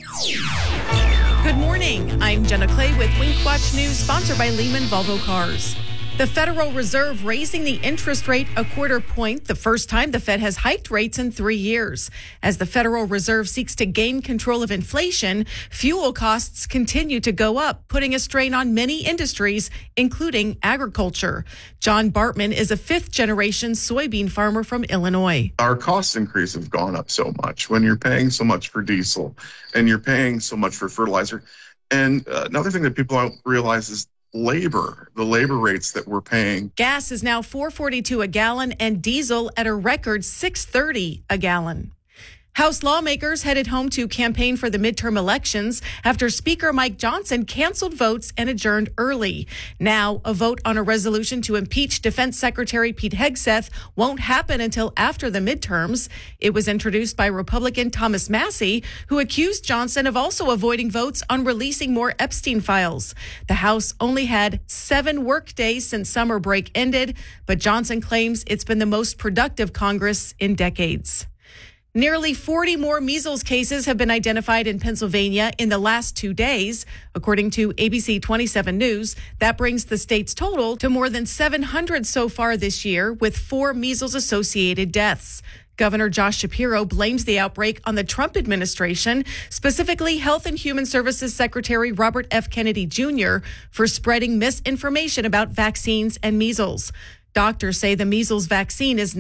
Good morning. I'm Jenna Clay with Wink Watch News, sponsored by Lehman Volvo Cars. The Federal Reserve raising the interest rate a quarter point, the first time the Fed has hiked rates in 3 years. As the Federal Reserve seeks to gain control of inflation, fuel costs continue to go up, putting a strain on many industries, including agriculture. John Bartman is a fifth-generation soybean farmer from Illinois. Our cost increase have gone up so much when you're paying so much for diesel and you're paying so much for fertilizer. And another thing that people don't realize is the labor rates that we're paying. Gas is now $4.42 a gallon and diesel at a record $6.30 a gallon. House lawmakers headed home to campaign for the midterm elections after Speaker Mike Johnson canceled votes and adjourned early. Now, a vote on a resolution to impeach Defense Secretary Pete Hegseth won't happen until after the midterms. It was introduced by Republican Thomas Massie, who accused Johnson of also avoiding votes on releasing more Epstein files. The House only had 7 work days since summer break ended, but Johnson claims it's been the most productive Congress in decades. Nearly 40 more measles cases have been identified in Pennsylvania in the last 2 days. According to ABC 27 News, that brings the state's total to more than 700 so far this year, with 4 measles-associated deaths. Governor Josh Shapiro blames the outbreak on the Trump administration, specifically Health and Human Services Secretary Robert F. Kennedy Jr., for spreading misinformation about vaccines and measles. Doctors say the measles vaccine is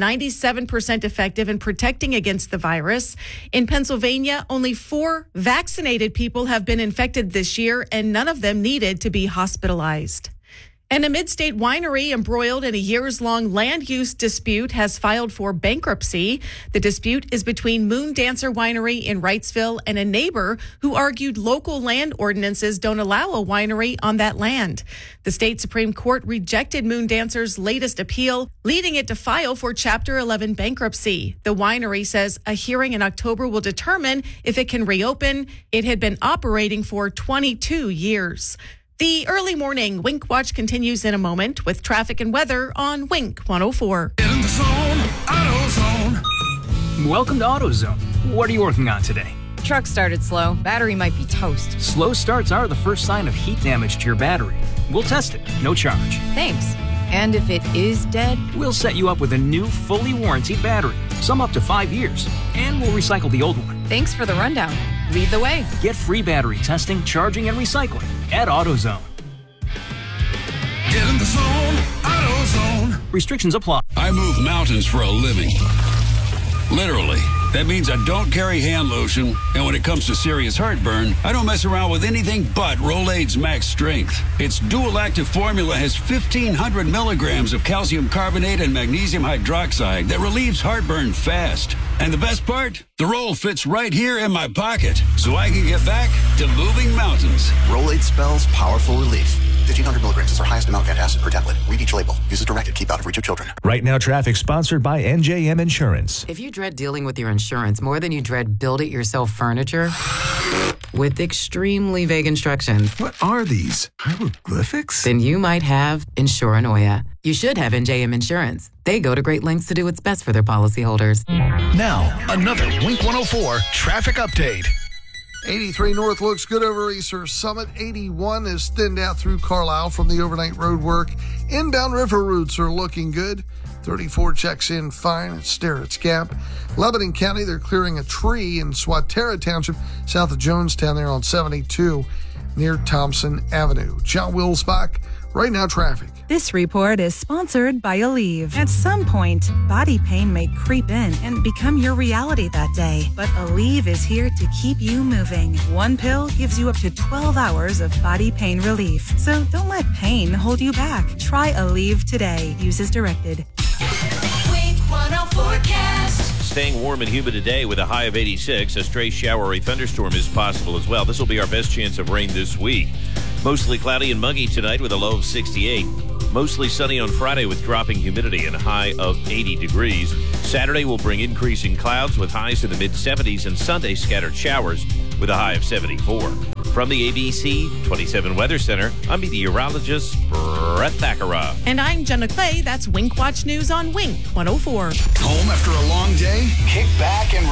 97% effective in protecting against the virus. In Pennsylvania, only 4 vaccinated people have been infected this year, and none of them needed to be hospitalized. And a mid-state winery embroiled in a years-long land use dispute has filed for bankruptcy. The dispute is between Moon Dancer Winery in Wrightsville and a neighbor who argued local land ordinances don't allow a winery on that land. The state Supreme Court rejected Moon Dancer's latest appeal, leading it to file for Chapter 11 bankruptcy. The winery says a hearing in October will determine if it can reopen. It had been operating for 22 years. The early morning Wink Watch continues in a moment with traffic and weather on Wink 104. Get in the zone, AutoZone. Welcome to AutoZone. What are you working on today? Truck started slow. Battery might be toast. Slow starts are the first sign of heat damage to your battery. We'll test it, no charge. Thanks. And if it is dead? We'll set you up with a new, fully warranted battery, some up to 5 years, and we'll recycle the old one. Thanks for the rundown. Lead the way. Get free battery testing, charging, and recycling at AutoZone. Get in the zone, AutoZone. Restrictions apply. I move mountains for a living. Literally. That means I don't carry hand lotion, and when it comes to serious heartburn, I don't mess around with anything but Rolaids Max Strength. Its dual-active formula has 1,500 milligrams of calcium carbonate and magnesium hydroxide that relieves heartburn fast. And the best part? The roll fits right here in my pocket, so I can get back to moving mountains. Rolaids spells powerful relief. 1,500 milligrams is our highest amount of antacid per tablet. Read each label. Use as directed. Keep out of reach of children. Right Now Traffic, sponsored by NJM Insurance. If you dread dealing with your insurance more than you dread build-it-yourself furniture, with extremely vague instructions, What are these? Hieroglyphics? then you might have Insuranoia. You should have NJM Insurance. They go to great lengths to do what's best for their policyholders. Now, another Wink 104 traffic update. 83 North looks good over Easter Summit. 81 is thinned out through Carlisle from the overnight road work. Inbound river routes are looking good. 34 checks in fine at Sterrett's Gap. Lebanon County, they're clearing a tree in Swatara Township, south of Jonestown there on 72 near Thompson Avenue. John Wilsbach, Right Now Traffic. This report is sponsored by Aleve. At some point, body pain may creep in and become your reality that day. But Aleve is here to keep you moving. One pill gives you up to 12 hours of body pain relief. So don't let pain hold you back. Try Aleve today. Use as directed. Wink 104 forecast. Staying warm and humid today with a high of 86. A stray shower or a thunderstorm is possible as well. This will be our best chance of rain this week. Mostly cloudy and muggy tonight with a low of 68. Mostly sunny on Friday with dropping humidity and a high of 80 degrees. Saturday will bring increasing clouds with highs in the mid-70s, and Sunday scattered showers with a high of 74. From the ABC 27 Weather Center, I'm meteorologist Brett Thakara. And I'm Jenna Clay. That's Wink Watch News on Wink 104. Home after a long day? Kick back and